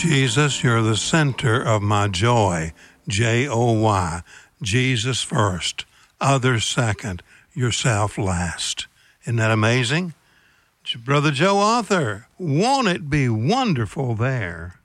Jesus, you're the center of my joy. Joy. Jesus first, others second, yourself last. Isn't that amazing? Brother Joe Arthur, won't it be wonderful there?